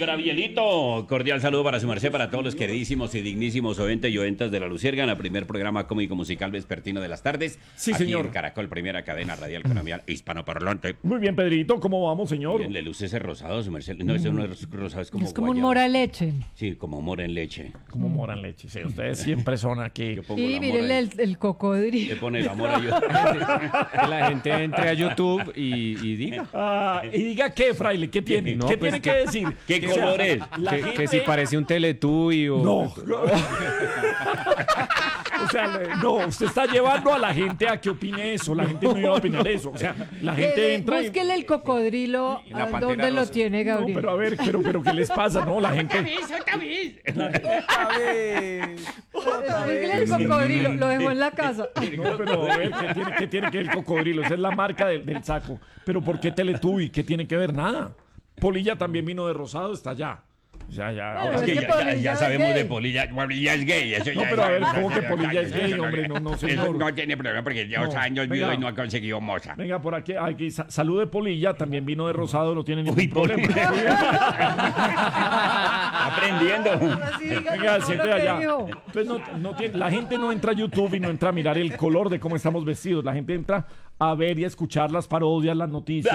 Gabrielito, cordial saludo para su merced, para todos los queridísimos y dignísimos oyentes y oyentas de La Luciérnaga, el primer programa cómico musical vespertino de las tardes. Sí, aquí señor. en Caracol, primera cadena radial colombiana hispanoparlante. Muy bien, Pedrito, ¿cómo vamos, señor? Bien, le luce ese rosado, su merced. No, ese no es rosado, es como Es como un guayaba. mora de leche. Sí, como mora en leche. Como moran leche, sí, ustedes siempre son aquí. Yo pongo Y la mírenle mora el Le cocodrilo. pone la mora yo. Que la gente entre a YouTube y diga Ah, y diga qué, fraile, ¿qué tiene? No, ¿Qué pues tiene que- que decir? ¿Qué O sea, color es? la que gente- si parece un Teletubby o... No. O sea, no, usted está llevando a la gente a que opine eso. La gente no iba a opinar eso. O sea, la gente entra y... Búsquele el cocodrilo. Y la ¿A pantera ¿Dónde lo rosa. tiene, No, Gabriel? pero a ver, pero ¿qué les pasa? No, la gente... Búsquele el cocodrilo. Lo dejó en la casa. No, pero a ver, ¿qué tiene que ver el cocodrilo? Esa es la marca del saco. Pero ¿por qué Teletubby? ¿Qué tiene que ver? Nada. Polilla también vino de rosado, está allá. Ya. Pero Es es que que ya Polilla es sabemos gay. de Polilla. Polilla es gay. Eso No, ya- pero a ver, ¿cómo que Polilla es gay, hombre? No, Eso señor. no tiene problema porque lleva No, 8 años viudo venga. y no ha conseguido moza. Venga, por aquí salud de Polilla, también vino de rosado, no tiene ningún Uy, problema. Aprendiendo. Así diga Venga, todo siente lo que allá. dijo. Entonces la gente no entra a YouTube y no entra a mirar el color de cómo estamos vestidos. La gente entra a ver y a escuchar las parodias, las noticias.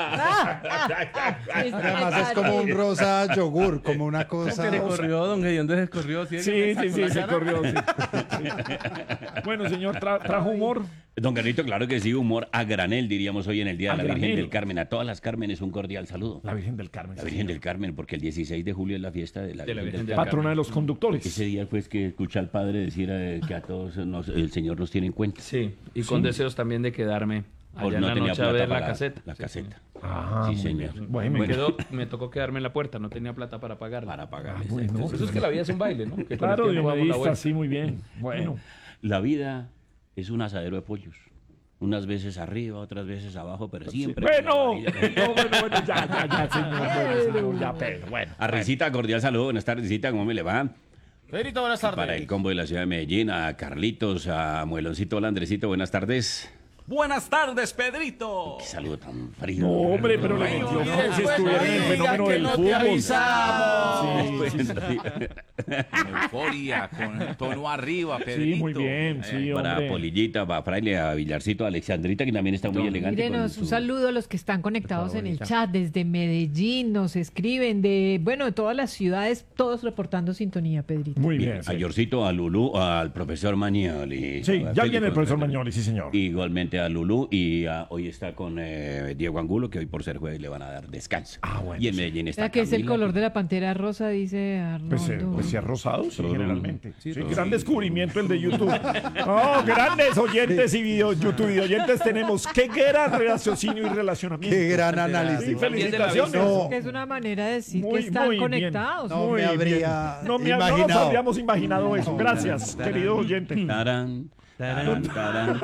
Además es como un rosa yogur, como una cosa. Se corrió, don Gediondo se corrió. Sí, se corrió. Sí. Bueno, señor, trajo humor. Don Carlito, claro que sí, humor a granel, diríamos hoy en el Día de A la Virgen granel. del Carmen. A todas las Cármenes un cordial saludo. La Virgen del Carmen. La Virgen del Carmen, porque el 16 de julio es la fiesta de la Virgen del Patrona de Carmen. los conductores. Ese día pues que escucha al padre decir que a todos el Señor nos tiene en cuenta. Sí, y con deseos también de quedarme Por allá en la noche a ver la caseta. La caseta. Ah, Sí, muy señor. bien. Bueno, Me tocó quedarme en la puerta, no tenía plata para pagarla. Para pagarles. bueno. Eso es que la vida es un baile, ¿no? Que con el Claro, tiempo damos la diomedeista, vuelta. sí, muy bien. Bueno. La vida es un asadero de pollos. Unas veces arriba, otras veces abajo, pero siempre. Bueno, la vida- bueno, ya, señor, ya, Pedro, bueno. A Risita, cordial saludo. Buenas tardes, Risita, ¿cómo me le va? Pedrito, buenas tardes. Para el combo de la ciudad de Medellín, a Carlitos, a Mueloncito, hola Andresito, buenas tardes. Buenas tardes, Pedrito. Qué saludo tan frío. No, hombre, pero le metió como si estuviera en el fenómeno del fútbol. Sí, Euforia, con el tono arriba, Pedrito. sí, muy bien, sí, Para hombre. Polillita, para Fraile, a Villarcito, a Alexandrita, que también está muy elegante. con Mírenos, su- un saludo a los que están conectados en el chat desde Medellín, nos escriben de todas las ciudades, todos reportando sintonía, Pedrito. Muy Bien, bien, a sí. Yorcito, a Lulú, al profesor Mañoli. Sí, a ya Félix, viene el profesor con- Mañoli, sí, señor. Igualmente a Lulú y hoy está con Diego Angulo, que hoy por ser jueves le van a dar descanso. Ah, bueno, Y en sí. Medellín está ¿Será que es el Camila, color de la pantera rosa? Dice Pues, Arnoldo. si es rosado, sí, generalmente. Sí, sí. gran descubrimiento el de YouTube. No, grandes oyentes y YouTube oyentes tenemos. Qué gran raciocinio y relacionamiento. Qué gran Sí, análisis. felicitaciones. No, Que es una manera de decir Muy, que están muy bien. conectados. No Muy me habría bien. No nos imaginado. habríamos imaginado eso. Gracias, querido oyente. Tarán, tarán, tarán,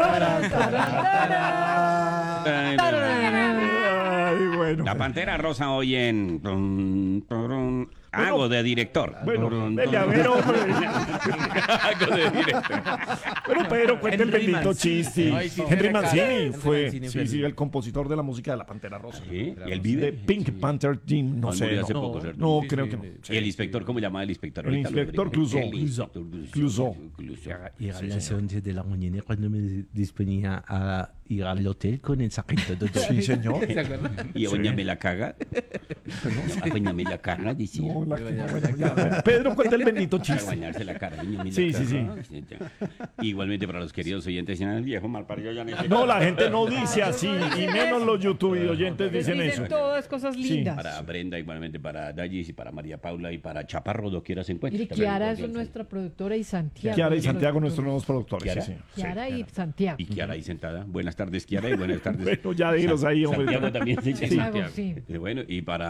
Ay, bueno. La Pantera Rosa hoy en... Hago de director. Bueno, dele a ver, hombre. Hago de director. Bueno, Pedro, cuenta el Henry bendito Mancini. chiste. Ay, sí, Henry tiene cara. Mancini Henry fue, Mancini fue sí, el- el compositor de la música de la Pantera Rosa. Sí, y él De vive. Pink Panther Team, no No, sé. murió hace No, poco, ¿cierto? no, Sí, creo sí, que no. sí. ¿Y el inspector cómo llama el inspector? El Ahorita lo inspector averiguo. Clouseau. El inspector Clouseau. Y a las 11 de la mañana cuando me disponía a ir al hotel con el sargento de Sí, señor. Y a doña me la caga. A doña me la caga, decía. No, ya. Pedro, cuenta el bendito Para chiste. bañarse la cara, doña me la Sí, sí, caga. Igualmente para los queridos oyentes, el viejo malparido ya necesita. No, la gente no dice así, y menos los YouTube oyentes dicen eso. Dicen todas cosas lindas. Para Brenda, igualmente para Dallis y para María Paula y para Chaparro, doquiera se encuentra. Mire, Kiara es nuestra productora y Santiago. Kiara y Santiago, nuestros nuevos productores. ¿Kiara? Sí, señor. Kiara y Santiago. Y Kiara ahí sentada. Buenas tardes, Kiara, y buenas tardes. Bueno, ya déjelos ahí, hombre. Santiago también se llama. Santiago, sí. Bueno, y para